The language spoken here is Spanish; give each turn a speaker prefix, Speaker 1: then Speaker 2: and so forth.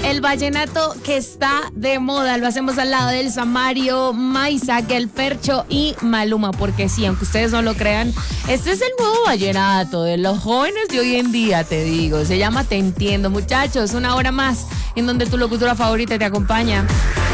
Speaker 1: el vallenato que está de moda. Lo hacemos al lado del Samario, Maiza, El Percho y Maluma, porque sí, aunque ustedes no lo crean, este es el nuevo vallenato de los jóvenes de hoy en día, te digo. Se llama Te Entiendo. Muchachos, una hora más en donde tu locutora favorita te acompaña.